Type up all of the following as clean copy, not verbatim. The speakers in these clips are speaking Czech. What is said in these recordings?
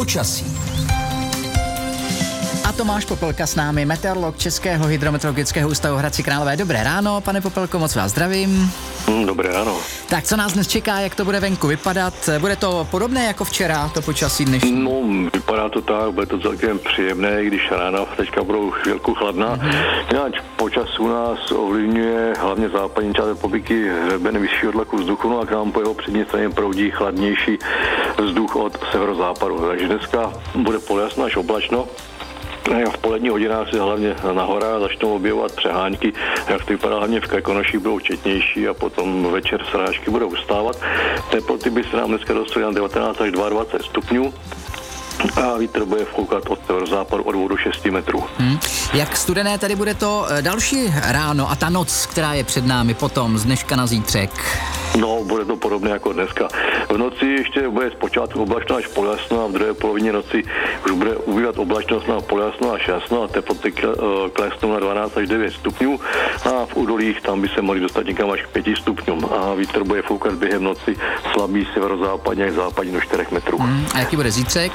Počasí. A Tomáš Popelka s námi, meteorolog Českého hydrometeorologického ústavu v Hradci Králové. Dobré ráno, pane Popelko, moc vás zdravím. Dobré ráno. Tak co nás dnes čeká, jak to bude venku vypadat? Bude to podobné jako včera, to počasí dnešní? No, vypadá to tak, bude to celkem příjemné, i když rána teďka budou chvilku chladná. Jinak počas u nás ovlivňuje hlavně západní část republiky hřeben vyššího tlaku vzduchu, no a k nám po jeho přední straně proudí chladnější vzduch od severozápadu. Takže dneska bude poljasno až oblačno. V poledních hodinách se hlavně na horách začnou objevovat přehánky, jak to vypadá hlavně v Krkonoší, budou četnější a potom večer srážky budou ustávat. Teploty by se nám dneska dostaly na 19 až 22 stupňů a vítr bude foukat od severozápadu od 2 do 6 metrů. Jak studené tady bude to další ráno a ta noc, která je před námi potom z dneška na zítřek? No, bude to podobné jako dneska. V noci ještě bude zpočátku oblačno až poljasno a v druhé polovině noci už bude ubývat oblačnost na poljasno až jasno a teploty klesnou na 12 až 9 stupňů a v údolích tam by se mohli dostat někam až k 5 stupňům a vítr bude foukat během noci slabý severozápadně až západní do 4 metrů. A jaký bude zítřek?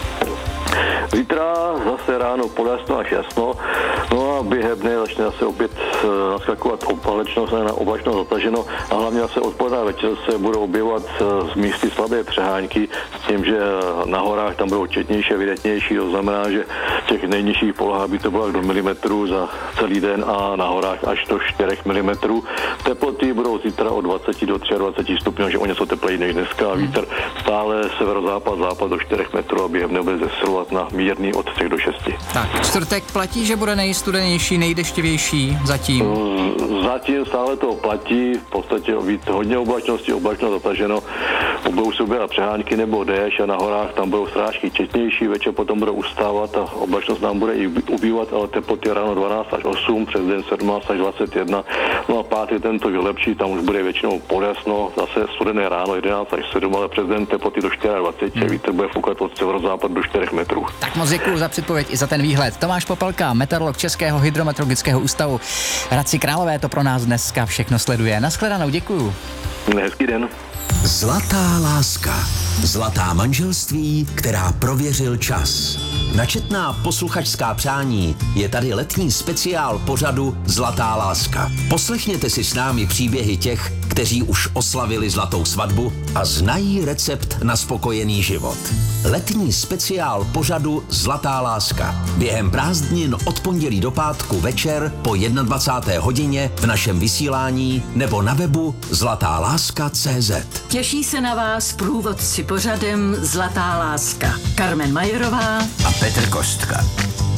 Zítra zase ráno poljasno až jasno, no a během dne začne zase opět naskakovat opalečnost a na oblačnost zataženo a hlavně zase odpoledne večer se budou objevovat z místy slabé přehánky s tím, že na horách tam budou četnější a evidentnější, to znamená, že v těch nejnižších polohách by to bylo do milimetrů za celý den a na horách až do 4 mm. Teploty budou zítra od 20 do 23 stupňů, že o něco tepleji než dneska a vítr stále severozápad do 4 metrů a během dne bude zesilovat na mírný od 3 do 6. Tak, čtvrtek platí, že bude nejstudenější, nejdeštivější zatím? Zatím stále to platí, v podstatě hodně oblačnosti, oblačno zataženo, budou se ubírat přehánky nebo déšť a na horách tam budou srážky četnější, večer potom budou ustávat a oblačnost nám bude i ubývat, ale teploty ráno 12 až 8, přes den 17 až 21, no a pátý tento vylepší, tam už bude většinou poljasno, zase studené ráno 11 až 7, ale přes den teploty do 24, vítr bude foukat od severozápadu do 4 metrů. Tak moc děkuju za předpověď i za ten výhled. Tomáš Popelka, meteorolog Českého hydrometeorologického ústavu Hradci Králové, to pro nás dneska všechno sleduje. Naschledanou, děkuju. Hezký den. Zlatá láska. Zlatá manželství, která prověřil čas. Na četná posluchačská přání je tady letní speciál pořadu Zlatá láska. Poslechněte si s námi příběhy těch, kteří už oslavili zlatou svatbu a znají recept na spokojený život. Letní speciál pořadu Zlatá láska. Během prázdnin od pondělí do pátku večer po 21. hodině v našem vysílání nebo na webu zlatáláska.cz. Těší se na vás průvodci pořadem Zlatá láska. Carmen Majerová a Petr Kostka.